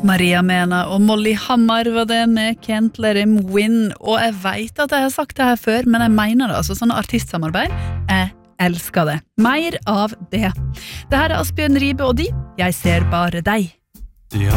Maria Mena og Molly Hammar var det med Can't Let Him Win. Og jeg vet at jeg har sagt det her før, men jeg mener det, altså sånne artistsamarbeid, jeg elsker det. Mer av det. Det her er Asbjørn Ribe og de, Jeg ser bare deg.